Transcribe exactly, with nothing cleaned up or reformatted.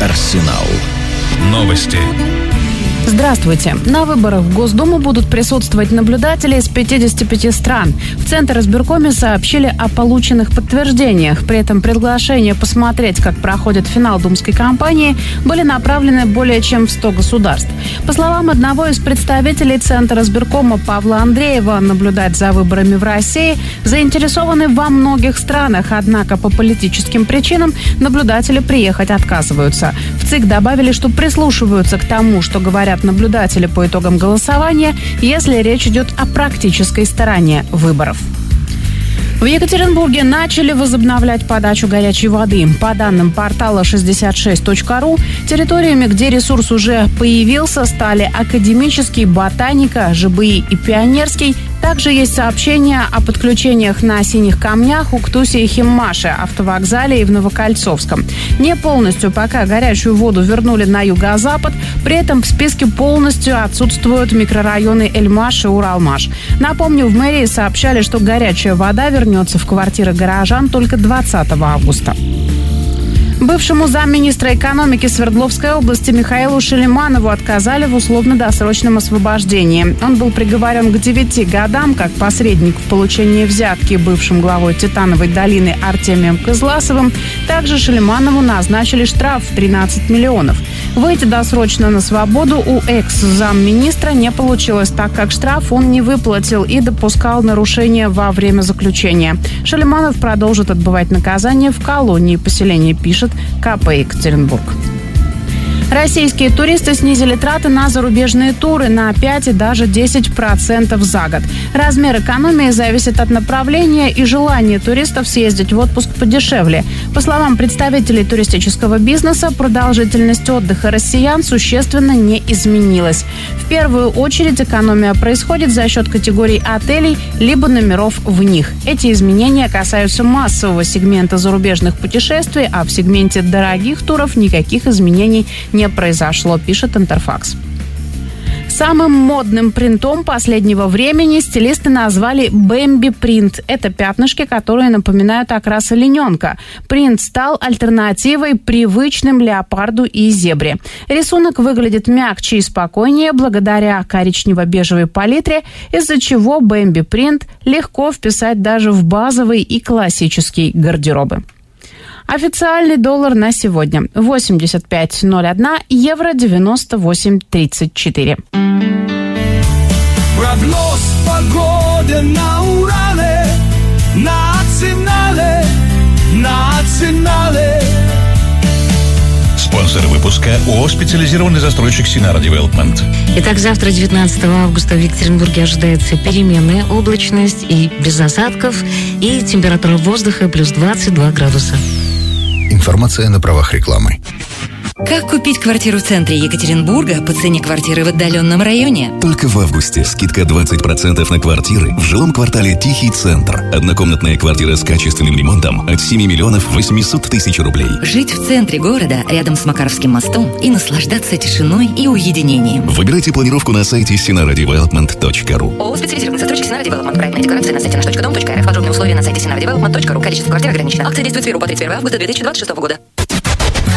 Арсенал. Новости. Здравствуйте. На выборах в Госдуму будут присутствовать наблюдатели из пятидесяти пяти стран. В Центр избиркоме сообщили о полученных подтверждениях. При этом приглашения посмотреть, как проходит финал думской кампании, были направлены более чем в сто государств. По словам одного из представителей Центра избиркома Павла Андреева, наблюдать за выборами в России заинтересованы во многих странах, однако по политическим причинам наблюдатели приехать отказываются. В ЦИК добавили, что прислушиваются к тому, что говорят наблюдатели по итогам голосования, если речь идет о практической стороне выборов. В Екатеринбурге начали возобновлять подачу горячей воды. По данным портала шестьдесят шесть точка ру, территориями, где ресурс уже появился, стали Академический, Ботаника, ЖБИ и Пионерский. Также есть сообщения о подключениях на Синих Камнях, Уктусе и Химмаше, Автовокзале и в Новокольцовском. Не полностью пока горячую воду вернули на юго-запад, при этом в списке полностью отсутствуют микрорайоны Эльмаш и Уралмаш. Напомню, в мэрии сообщали, что горячая вода вернется в квартиры горожан только двадцатого августа. Бывшему замминистра экономики Свердловской области Михаилу Шалиманову отказали в условно-досрочном освобождении. Он был приговорен к девяти годам как посредник в получении взятки бывшим главой Титановой долины Артемием Кызласовым. Также Шалиманову назначили штраф в тринадцать миллионов. Выйти досрочно на свободу у экс-замминистра не получилось, так как штраф он не выплатил и допускал нарушения во время заключения. Шалиманов продолжит отбывать наказание в колонии поселения, пишет ка пэ Екатеринбург. Российские туристы снизили траты на зарубежные туры на пять и даже десять процентов за год. Размер экономии зависит от направления и желания туристов съездить в отпуск подешевле. По словам представителей туристического бизнеса, продолжительность отдыха россиян существенно не изменилась. В первую очередь экономия происходит за счет категорий отелей либо номеров в них. Эти изменения касаются массового сегмента зарубежных путешествий, а в сегменте дорогих туров никаких изменений не произошло, пишет Интерфакс. Самым модным принтом последнего времени стилисты назвали «Бэмби принт». Это пятнышки, которые напоминают окрас олененка. Принт стал альтернативой привычным леопарду и зебре. Рисунок выглядит мягче и спокойнее благодаря коричнево-бежевой палитре, из-за чего «Бэмби принт» легко вписать даже в базовый и классический гардеробы. Официальный доллар на сегодня восемьдесят пять ноль один, евро девяносто восемь тридцать четыре. Прогноз погоды на Урале, национале, национале. Спонсор выпуска ООО «Специализированный застройщик Синара Девелопмент». Итак, завтра, девятнадцатого августа, в Екатеринбурге ожидается переменная облачность и без осадков, и температура воздуха плюс двадцать два градуса. Информация на правах рекламы. Как купить квартиру в центре Екатеринбурга по цене квартиры в отдаленном районе? Только в августе скидка двадцать процентов на квартиры в жилом квартале «Тихий центр». Однокомнатная квартира с качественным ремонтом от семь миллионов восемьсот тысяч рублей. Жить в центре города, рядом с Макаровским мостом, и наслаждаться тишиной и уединением. Выбирайте планировку на сайте синара девелопмент точка ру. ООО «Специализированный застройщик Синара Девелопмент». Проектная декларация на сайте наш точка дом точка эр эф. Подробные условия на сайте синара девелопмент точка ру. Количество квартир ограничено. Акция действует с первого по тридцать первое августа две тысячи двадцать шестого года.